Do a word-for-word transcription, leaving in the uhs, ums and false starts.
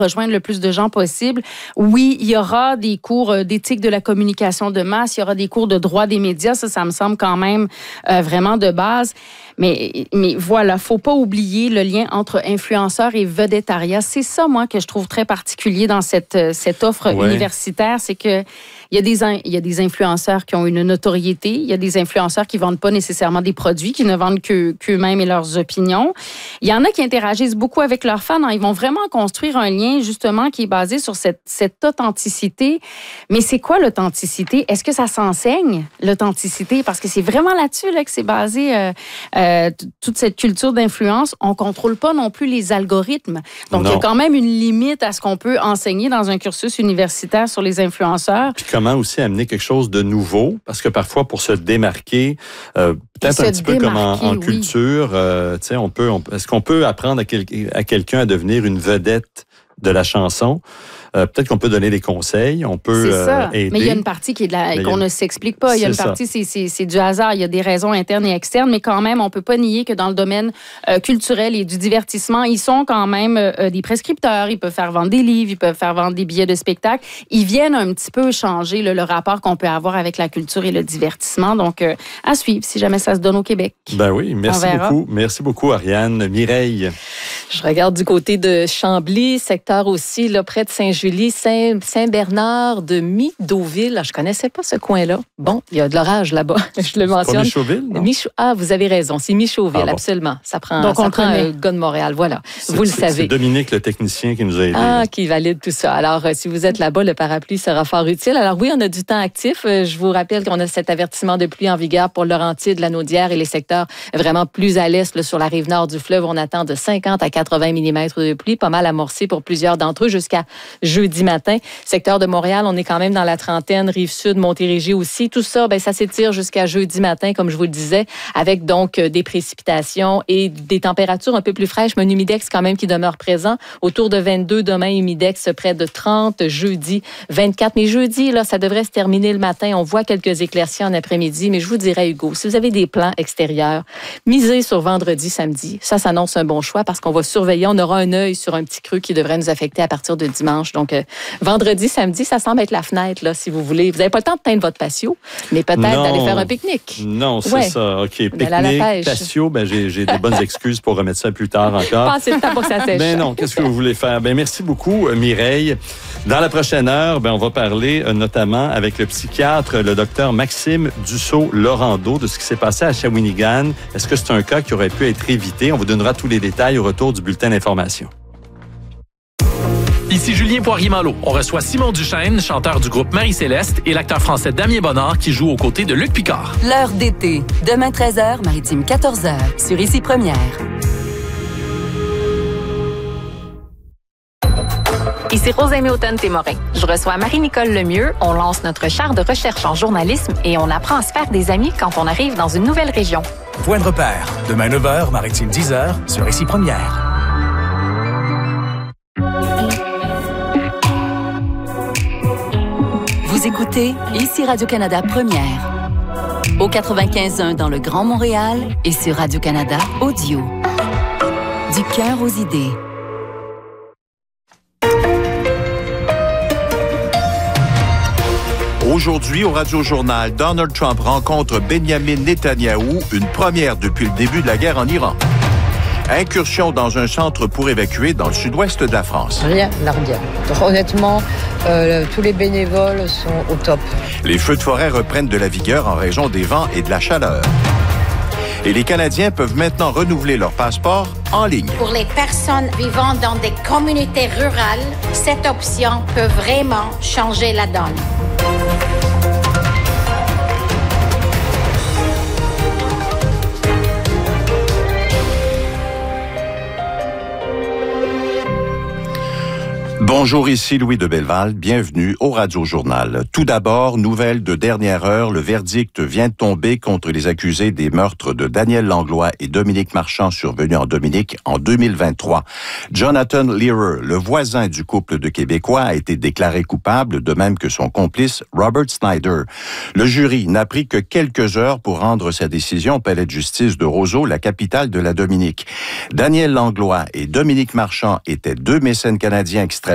rejoindre le plus de gens possible. Oui, il y aura des cours d'éthique de la communication de masse, il y aura des cours de droit des médias, ça, ça me semble quand même euh, vraiment de base. Mais, mais voilà, faut pas oublier le lien entre influenceurs et vedettariat. C'est ça, moi, que je trouve très particulier dans cette, cette offre ouais. universitaire, c'est que il y a des, il y a des influenceurs qui ont une notoriété, il y a des influenceurs qui vendent pas nécessairement des produits, qui ne vendent que, qu'eux-mêmes et leurs opinions. Il y en a qui interagissent beaucoup avec leurs fans, hein. Ils vont vraiment construire un lien, justement, qui est basé sur cette, cette authenticité. Mais c'est quoi l'authenticité? Est-ce que ça s'enseigne, l'authenticité? Parce que c'est vraiment là-dessus là, que c'est basé euh, euh, toute cette culture d'influence. On contrôle pas non plus les algorithmes. Donc, non. Il y a quand même une limite à ce qu'on peut enseigner dans un cursus universitaire sur les influenceurs. Puis comment aussi amener quelque chose de nouveau? Parce que parfois, pour se démarquer, euh, peut-être un petit peu comme en, en oui. culture, euh, tu sais, on peut, on, est-ce qu'on peut apprendre à, quel, à quelqu'un à devenir une vedette de la chanson? Euh, peut-être qu'on peut donner des conseils, on peut c'est ça. Euh, aider. Mais il y a une partie qui est de la, qu'on a... ne s'explique pas. Il y a une c'est partie, c'est, c'est, c'est du hasard. Il y a des raisons internes et externes, mais quand même, on peut pas nier que dans le domaine euh, culturel et du divertissement, ils sont quand même euh, des prescripteurs. Ils peuvent faire vendre des livres, ils peuvent faire vendre des billets de spectacle. Ils viennent un petit peu changer là, le rapport qu'on peut avoir avec la culture et le divertissement. Donc, euh, à suivre si jamais ça se donne au Québec. Ben oui, merci beaucoup. Merci beaucoup, Ariane. Mireille. Je regarde du côté de Chambly, secteur aussi, là, près de Saint-Julie, Saint, Saint-Bernard de Mideauville. Je connaissais pas ce coin-là. Bon, il y a de l'orage là-bas, je le mentionne. C'est Michauville, non? Michau... Ah, vous avez raison, c'est Michauville, ah, bon. Absolument. Ça prend, Donc, ça on prend un gars de Montréal, voilà. C'est, vous le c'est, savez. C'est Dominique, le technicien, qui nous a aidés. Ah, là. Qui valide tout ça. Alors, euh, si vous êtes là-bas, le parapluie sera fort utile. Alors oui, on a du temps actif. Euh, je vous rappelle qu'on a cet avertissement de pluie en vigueur pour Laurentides, la Naudière et les secteurs vraiment plus à l'est, là, sur la rive nord du fleuve. On attend de cinquante à quatre-vingts millimètres de pluie, pas mal amorcé pour plusieurs d'entre eux jusqu'à jeudi matin. Secteur de Montréal, on est quand même dans la trentaine, Rive-Sud, Montérégie aussi. Tout ça, ben, ça s'étire jusqu'à jeudi matin, comme je vous le disais, avec donc des précipitations et des températures un peu plus fraîches, mais un humidex quand même qui demeure présent. Autour de vingt-deux demain, humidex près de trente, jeudi vingt-quatre. Mais jeudi, là, ça devrait se terminer le matin. On voit quelques éclaircies en après-midi, mais je vous dirais, Hugo, si vous avez des plans extérieurs, misez sur vendredi, samedi. Ça s'annonce un bon choix parce qu'on va surveiller. On aura un œil sur un petit creux qui devrait nous affecter à partir de dimanche. Donc, euh, vendredi, samedi, ça semble être la fenêtre, là, si vous voulez. Vous n'avez pas le temps de teindre votre patio, mais peut-être non. d'aller faire un pique-nique. Non, c'est ouais. ça. OK. Pique-nique, patio, ben, j'ai, j'ai des bonnes excuses pour remettre ça plus tard encore. Passez le temps pour que ça sèche. Ben non, qu'est-ce que vous voulez faire? Ben, merci beaucoup, Mireille. Dans la prochaine heure, ben, on va parler euh, notamment avec le psychiatre, le docteur Maxime Dussault-Laurando, de ce qui s'est passé à Shawinigan. Est-ce que c'est un cas qui aurait pu être évité? On vous donnera tous les détails au retour du bulletin d'information. Ici Julien Poirier-Malo. On reçoit Simon Duchesne, chanteur du groupe Marie-Céleste, et l'acteur français Damien Bonnard qui joue aux côtés de Luc Picard. L'heure d'été. Demain treize heures, Maritime quatorze heures, sur Ici Première. Ici Rosalie Houghton-Témorin. Je reçois Marie-Nicole Lemieux. On lance notre char de recherche en journalisme et on apprend à se faire des amis quand on arrive dans une nouvelle région. Point de repère. Demain neuf heures, Maritime dix heures, sur Ici Première. Vous écoutez Ici Radio-Canada Première. Au quatre-vingt-quinze point un dans le Grand Montréal et sur Radio-Canada Audio. Du cœur aux idées. Aujourd'hui, au Radio-Journal, Donald Trump rencontre Benjamin Netanyahou, une première depuis le début de la guerre en Iran. Incursion dans un centre pour évacuer dans le sud-ouest de la France. Rien n'a rien. Honnêtement, euh, tous les bénévoles sont au top. Les feux de forêt reprennent de la vigueur en raison des vents et de la chaleur. Et les Canadiens peuvent maintenant renouveler leur passeport en ligne. Pour les personnes vivant dans des communautés rurales, cette option peut vraiment changer la donne. Bonjour, ici Louis de Belleval. Bienvenue au Radio-Journal. Tout d'abord, nouvelle de dernière heure, le verdict vient de tomber contre les accusés des meurtres de Daniel Langlois et Dominique Marchand survenus en Dominique en deux mille vingt-trois. Jonathan Learer, le voisin du couple de Québécois, a été déclaré coupable, de même que son complice Robert Snyder. Le jury n'a pris que quelques heures pour rendre sa décision au palais de justice de Roseau, la capitale de la Dominique. Daniel Langlois et Dominique Marchand étaient deux mécènes canadiens extrêmement